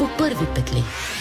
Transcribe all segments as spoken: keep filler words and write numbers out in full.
по първи петли.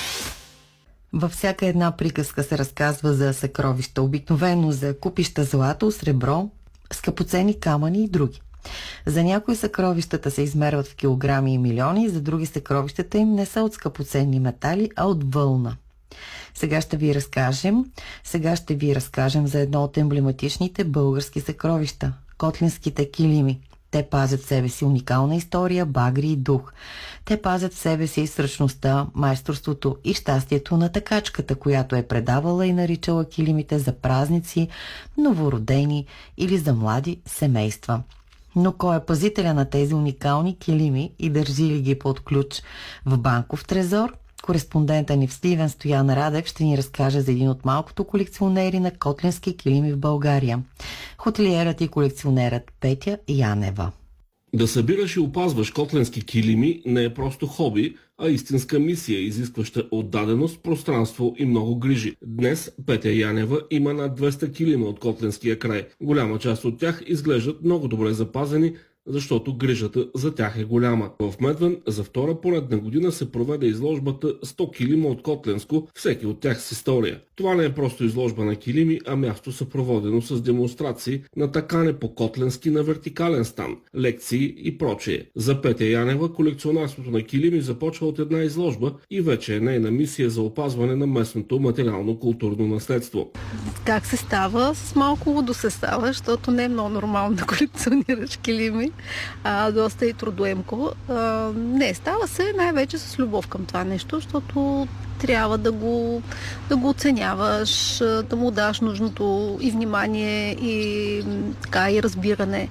Във всяка една приказка се разказва за съкровища, обикновено за купища злато, сребро, скъпоценни камъни и други. За някои съкровищата се измерват в килограми и милиони, за други съкровищата им не са от скъпоценни метали, а от вълна. Сега ще ви разкажем, сега ще ви разкажем за едно от емблематичните български съкровища – котлинските килими. Те пазят в себе си уникална история, багри и дух. Те пазят в себе си сръчността, майсторството и щастието на такачката, която е предавала и наричала килимите за празници, новородени или за млади семейства. Но кой е пазителя на тези уникални килими и държи ли ги под ключ в банков трезор? Кореспондента ни в Сливен Стоян Радев ще ни разкаже за един от малкото колекционери на котлински килими в България. Хотелиерът и колекционерът Петя Янева. Да събираш и опазваш котлински килими не е просто хоби, а истинска мисия, изискваща отдаденост, пространство и много грижи. Днес Петя Янева има над двеста килима от котлинския край. Голяма част от тях изглеждат много добре запазени, защото грижата за тях е голяма. В Медвен за втора поредна година се проведе изложбата сто килима от Котлинско, всеки от тях с история. Това не е просто изложба на килими, а място съпроводено с демонстрации на такане по котлински на вертикален стан, лекции и прочее. За Петя Янева колекционерството на килими започва от една изложба и вече е нейна мисия за опазване на местното материално-културно наследство. Как се става? С малко лудо се става, защото не е много нормално да колекционираш килими. А, доста и трудоемко. А, не, става се най-вече с любов към това нещо, защото трябва да го, да го оценяваш, да му даш нужното и внимание, и, така, и разбиране.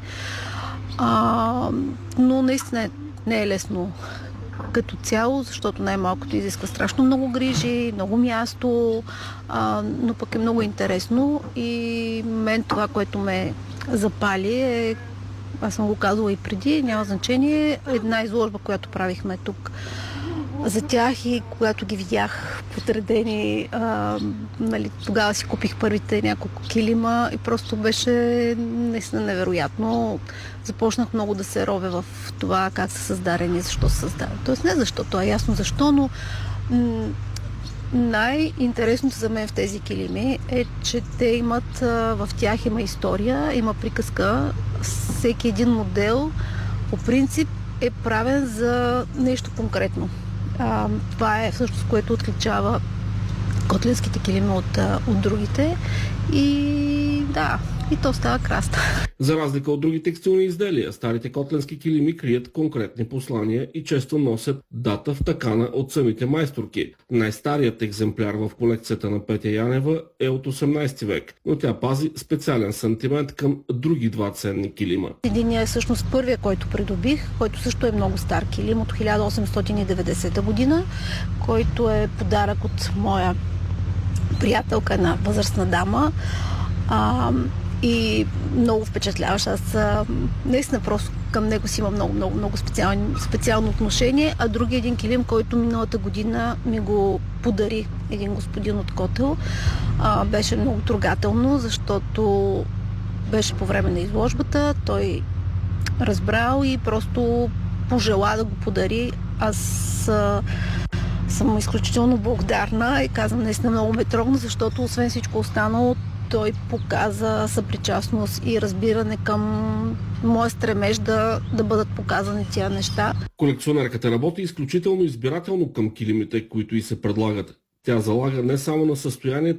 А, но наистина не е лесно като цяло, защото най-малкото изисква страшно много грижи, много място, а, но пък е много интересно и мен това, което ме запали е, аз съм го казвала и преди, няма значение, една изложба, която правихме тук за тях и когато ги видях подредени, а, нали, тогава си купих първите няколко килима и просто беше наистина невероятно. Започнах много да се ровя в това как са създадени, защо са създадени. Тоест не защо, то е ясно защо, но м- най-интересното за мен в тези килими е, че те имат, в тях има история, има приказка. Всеки един модел по принцип е правен за нещо конкретно. А, това е всъщност, което отличава котлинските килими от, от другите. И да, и то става красно. За разлика от други текстилни изделия, старите котлински килими крият конкретни послания и често носят дата втъкана от самите майсторки. Най-старият екземпляр в колекцията на Петя Янева е от осемнайсети век, но тя пази специален сантимент към други два ценни килима. Единият е всъщност първия, който придобих, който също е много стар килим от хиляда осемстотин и деветдесета година, който е подарък от моя приятелка, една възрастна дама. А, и много впечатляващ. Аз а, наистина просто към него си има много, много, много специално, специално отношение. А други един килим, който миналата година ми го подари един господин от Котел, а, беше много трогателно, защото беше по време на изложбата. Той разбрал и просто пожела да го подари. Аз а, съм изключително благодарна и казвам, наистина много ме трогна, защото освен всичко останало, той показа съпричастност и разбиране към моя стремеж да, да бъдат показани тия неща. Колекционерката работи изключително избирателно към килимите, които й се предлагат. Тя залага не само на състоянието